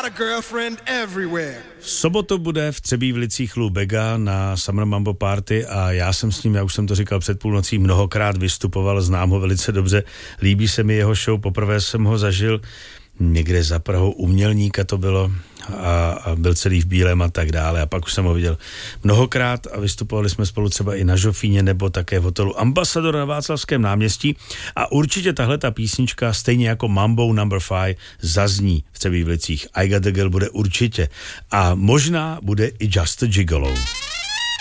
a girlfriend everywhere. V sobotu bude v Třebíších Lou Bega na Summer Mambo Party a já jsem s ním, já už jsem to říkal před půlnocí, mnohokrát vystupoval, znám ho velice dobře, líbí se mi jeho show, poprvé jsem ho zažil někde za Prahou u Mělníka to bylo a byl celý v bílém a tak dále a pak už jsem ho viděl mnohokrát a vystupovali jsme spolu třeba i na Žofíně nebo také v hotelu Ambassador na Václavském náměstí a určitě tahle ta písnička stejně jako Mambo No. 5 zazní v Třebíších. I Got the Girl bude určitě a možná bude i Just a Gigolo.